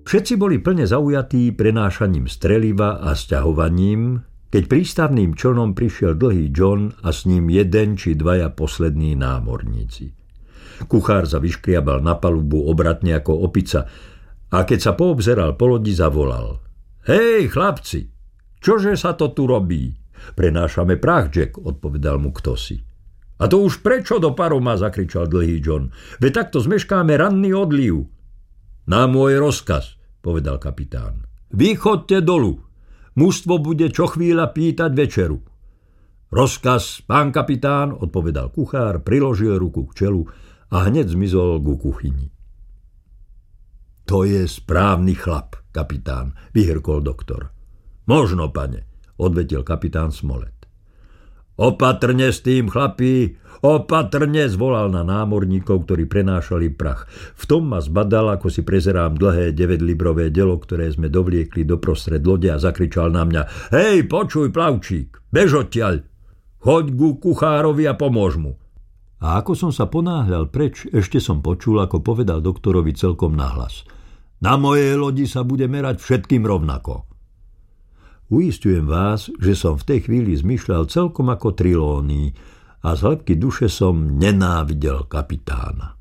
Všetci boli plne zaujatí prenášaním streliva a sťahovaním, keď prístavným člnom prišiel Dlhý John a s ním 1 či 2 poslední námorníci. Kuchár sa vyškriabal na palubu obratne ako opica a keď sa poobzeral po lodi, zavolal: Hej, chlapci, čože sa to tu robí? Prenášame prach, Jack, odpovedal mu ktosi. A to už prečo do paroma, zakričal Dlhý John. Veď takto zmeškáme ranný odliv. Na môj rozkaz, povedal kapitán. Vy chodte dolu. Mužstvo bude čo chvíľa pýtať večeru. Rozkaz, pán kapitán, odpovedal kuchár, priložil ruku k čelu a hneď zmizol ku kuchyni. To je správny chlap, kapitán, vyhrkol doktor. Možno, pane, odvetil kapitán Smollett. Opatrne s tým, chlapi, opatrne, zvolal na námorníkov, ktorí prenášali prach. V tom ma zbadal, ako si prezerám dlhé 9-librové delo, ktoré sme dovliekli doprostred lode a zakričal na mňa: Hej, počuj, plavčík, bež odtiaľ, choď ku kuchárovi a pomôž mu. A ako som sa ponáhľal preč, ešte som počul, ako povedal doktorovi celkom nahlas: Na mojej lodi sa bude merať všetkým rovnako. Uisťujem vás, že som v tej chvíli zmýšľal celkom ako Trelawney a z hĺbky duše som nenávidel kapitána.